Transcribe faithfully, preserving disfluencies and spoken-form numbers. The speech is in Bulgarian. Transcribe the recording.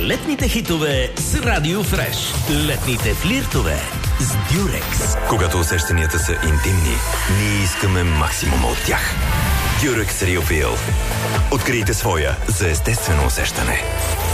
Летните хитове с Радио Фреш. Летните флиртове с Дюрекс. Когато усещанията са интимни, ние искаме максимума от тях. Дюрекс Real Feel. Открийте своя за естествено усещане.